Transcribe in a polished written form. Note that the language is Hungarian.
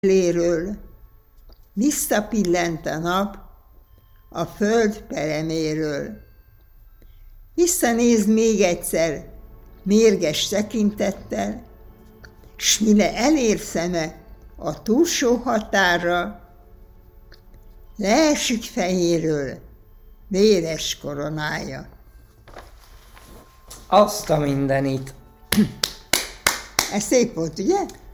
léről. Visszapillent a nap a föld pereméről. Visszanéz még egyszer mérges tekintettel, s mire elér szeme a túlsó határra, leesik fejéről véres koronája. Azt a mindenit! Ez szép volt, ugye?